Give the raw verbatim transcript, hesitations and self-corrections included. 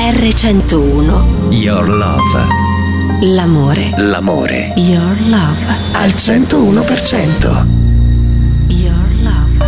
erre centouno. Your love. L'amore. L'amore. Your love. Al centouno per cento.